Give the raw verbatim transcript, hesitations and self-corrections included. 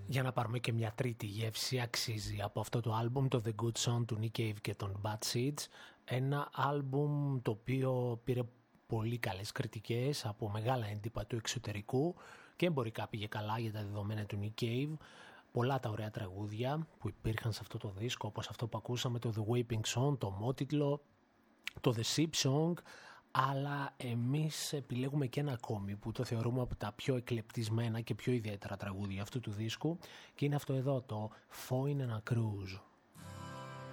Για να πάρουμε και μια τρίτη γεύση, αξίζει από αυτό το άλμπουμ, το The Good Song του Nick Cave και των Bad Seeds. Ένα άλμπουμ το οποίο πήρε πολύ καλές κριτικές από μεγάλα έντυπα του εξωτερικού και εμπορικά πήγε καλά για τα δεδομένα του Nick Cave. Πολλά τα ωραία τραγούδια που υπήρχαν σε αυτό το δίσκο, όπως αυτό που ακούσαμε, το The Weeping Song, το ομότιτλο, το The Ship Song, αλλά εμείς επιλέγουμε και ένα ακόμη που το θεωρούμε από τα πιο εκλεπτισμένα και πιο ιδιαίτερα τραγούδια αυτού του δίσκου και είναι αυτό εδώ, το Foin and a Cruise.